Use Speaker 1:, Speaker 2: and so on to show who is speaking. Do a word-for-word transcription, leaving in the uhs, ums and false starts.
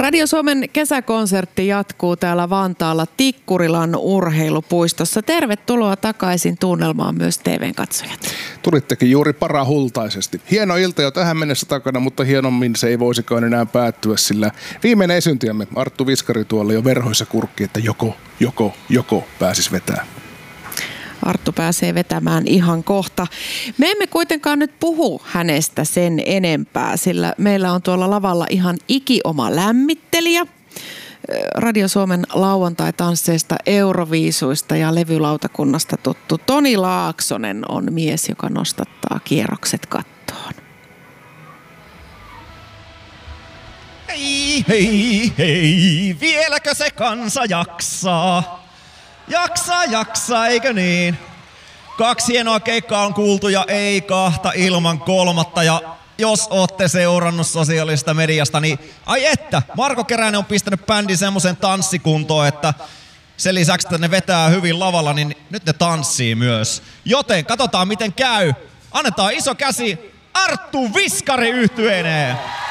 Speaker 1: Radio Suomen kesäkonsertti jatkuu täällä Vantaalla Tikkurilan urheilupuistossa. Tervetuloa takaisin tunnelmaan myös T V-katsojat.
Speaker 2: Tulittekin juuri parahultaisesti. Hieno ilta jo tähän mennessä takana, mutta hienommin se ei voisikaan enää päättyä, sillä viimeinen esiintyjämme Arttu Viskari tuolla jo verhoissa kurkki, että joko, joko, joko pääsis vetää.
Speaker 1: Arttu pääsee vetämään ihan kohta. Me emme kuitenkaan nyt puhu hänestä sen enempää, sillä meillä on tuolla lavalla ihan ikioma lämmittelijä. Radio Suomen lauantai-tansseista, euroviisuista ja levylautakunnasta tuttu Toni Laaksonen on mies, joka nostattaa kierrokset kattoon.
Speaker 3: Hei, hei, hei, vieläkö se kansa jaksaa? Jaksaa, jaksaa, eikö niin? Kaksi hienoa keikkaa on kuultu ja ei kahta ilman kolmatta. Ja jos ootte seurannut sosiaalista mediasta, niin ai että, Marko Keränen on pistänyt bändin semmoisen tanssikuntoon, että sen lisäksi, että ne vetää hyvin lavalla, niin nyt ne tanssii myös. Joten katsotaan miten käy. Annetaan iso käsi Arttu Viskari -yhtyeeneen.